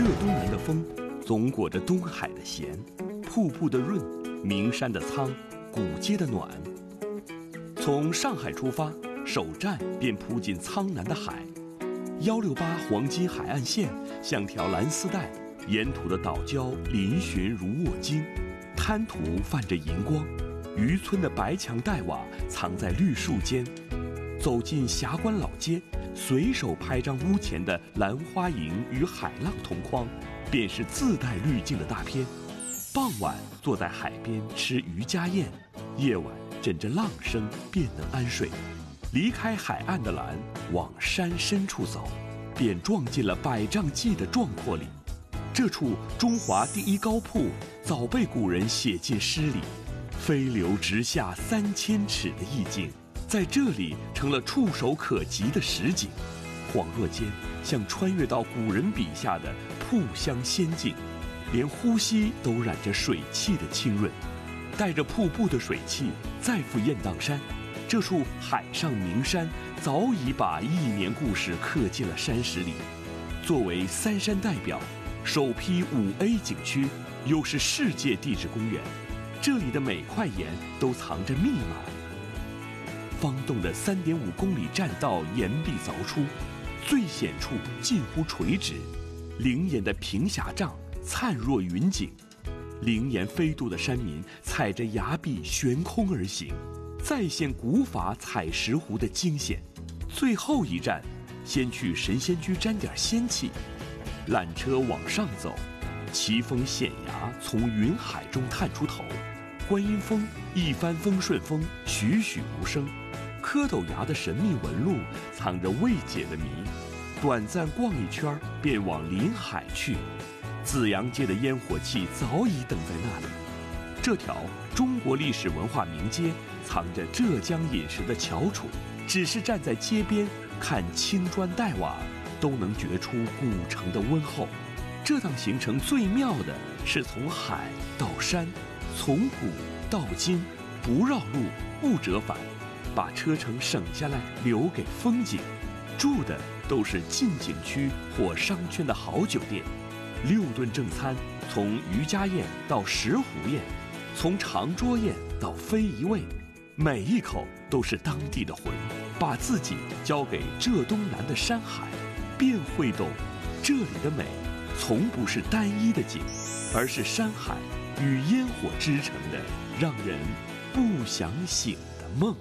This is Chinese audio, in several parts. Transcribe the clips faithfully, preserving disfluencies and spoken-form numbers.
浙东南的风总裹着东海的咸，瀑布的润，名山的苍，古街的暖。从上海出发，首站便扑进苍南的海。一六八黄金海岸线像条蓝丝带，沿途的岛礁嶙峋如卧金，滩涂泛着银光。渔村的白墙黛瓦藏在绿树间。走进霞关老街，随手拍张屋前的兰花楹与海浪同框，便是自带滤镜的大片。傍晚坐在海边吃渔家宴，夜晚枕着浪声便能安睡。离开海岸的蓝，往山深处走，便撞进了百丈漈的壮阔里。这处中华第一高瀑早被古人写进诗里，飞流直下三千尺的意境在这里成了触手可及的实景，恍若间像穿越到古人笔下的瀑香仙境，连呼吸都染着水汽的清润。带着瀑布的水汽再赴雁荡山，这处海上名山早已把亿年故事刻进了山石里。作为三山代表，首批五 A 景区，又是世界地质公园，这里的每块岩都藏着密码。方洞的 三点五公里栈道岩壁凿出，最险处近乎垂直，灵岩的平峡嶂灿若云锦。灵岩飞渡的山民踩着崖壁悬空而行，再现古法采石湖的惊险。最后一站，先去神仙居沾点仙气。缆车往上走，奇峰险崖从云海中探出头，观音峰一帆风顺风，栩栩如生。蝌蚪崖的神秘纹路藏着未解的谜，短暂逛一圈便往临海去。紫阳街的烟火气早已等在那里。这条中国历史文化名街藏着浙江饮食的翘楚，只是站在街边看青砖黛瓦，都能觉出古城的温厚。这趟行程最妙的是从海到山，从古到今，不绕路不折返，把车程省下来留给风景。住的都是近景区或商圈的好酒店。六顿正餐，从渔家宴到石湖宴，从长桌宴到非遗味，每一口都是当地的魂。把自己交给浙东南的山海，便会懂这里的美从不是单一的景，而是山海与烟火织成的让人不想醒的梦。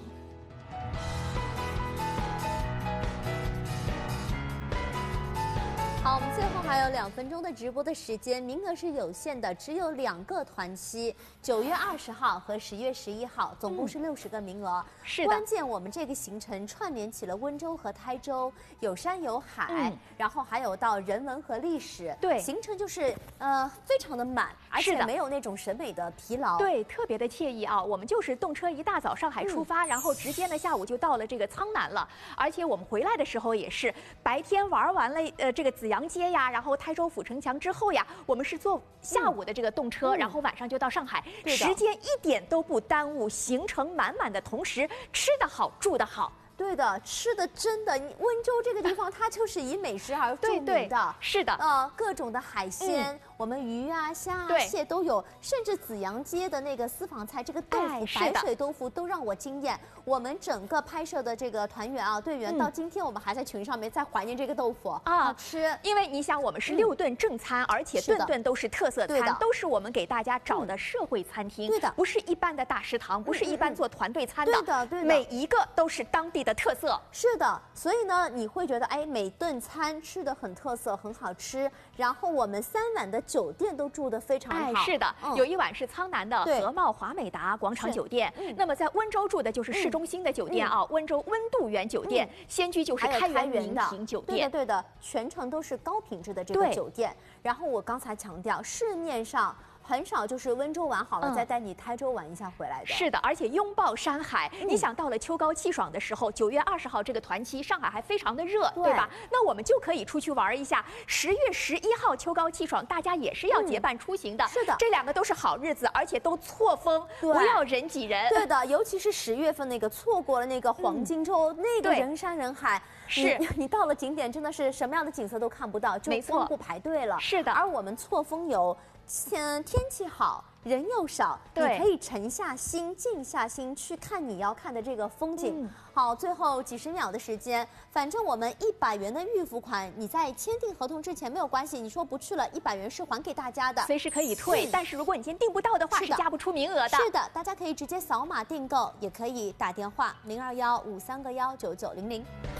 好，我们最后还有两分钟的直播的时间，名额是有限的，只有两个团期，九月二十号和十月十一号，总共是六十个名额。是的，关键我们这个行程串联起了温州和台州，有山有海，嗯、然后还有到人文和历史。对，行程就是呃非常的满，而且没有那种审美的疲劳。 对，特别的惬意啊！我们就是动车一大早上海出发，嗯、然后直接呢下午就到了这个苍南了，而且我们回来的时候也是白天玩完了呃这个紫阳街呀，然后台州府城墙之后呀，我们是坐下午的这个动车，嗯、然后晚上就到上海，时间一点都不耽误，行程满满的同时，吃得好，住得好。 对的，吃的真的，温州这个地方它就是以美食而著名的。对对是的， 呃，各种的海鲜，嗯、我们鱼啊、虾啊、蟹都有，甚至紫阳街的那个私房菜，这个豆腐、白水豆腐都让我惊艳。我们整个拍摄的这个团员啊、队员，嗯、到今天我们还在群上面在怀念这个豆腐啊，好吃。 因为你想，我们是六顿正餐，嗯、而且顿顿都是特色餐，都是我们给大家找的社会餐厅，对的，不是一般的大食堂，不是一般做团队餐的，对的，对的，每一个都是当地的特色。 是的，所以呢，你会觉得哎，每顿餐吃的很特色，很好吃。然后我们三晚的酒店都住得非常好。 哎，是的，嗯、有一晚是苍南的和茂华美达广场酒店。嗯、那么在温州住的就是市中心的酒店啊，嗯、温州温度园酒店，嗯、仙居就是开元名品酒店。 对的，对的，全程都是高品质的这个酒店。然后我刚才强调，市面上很少就是温州玩好了、嗯、再带你台州玩一下回来的。 是的，而且拥抱山海，嗯、你想到了秋高气爽的时候，九月二十号这个团期，上海还非常的热， 对, 对吧？那我们就可以出去玩一下。十月十一号秋高气爽，大家也是要结伴出行的。嗯、是的，这两个都是好日子，而且都错峰，不要人挤人。 对的，尤其是十月份那个错过了那个黄金周，嗯、那个人山人海。 是你, 你到了景点真的是什么样的景色都看不到，就光顾排队了。 是的， 而我们错峰游，天天气好，人又少，你可以沉下心、静下心去看你要看的这个风景。嗯、好，最后几十秒的时间，反正我们一百元的预付款，你在签订合同之前没有关系，你说不去了，一百元是还给大家的， 随时可以退。嗯、但是如果你今天订不到的话，是, 是加不出名额的。 是的，大家可以直接扫码订购，也可以打电话零二幺五三个幺九九零零。